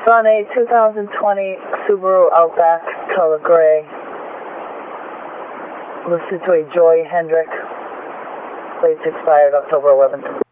on a 2020 Subaru Outback color gray. Listed to a Joy Hendrick. Plates expired October 11th.